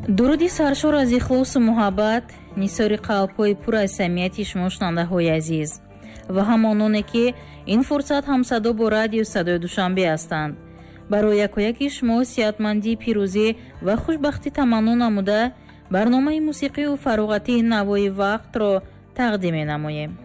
дуруди саршор аз ихлосу муҳаббат нисори қалбҳои пур аз самимияти шумо шунавандаҳои азиз ва ҳамононе ки ин фурсат ҳамсадо бо радио садои душанбе ҳастанд. барои якояки шумо сиҳатмандӣ, пирӯзӣ ва хушбахтӣ таманнӯ намуда барномаи мусиқию фароғатии навои вақтро тақдим менамоем.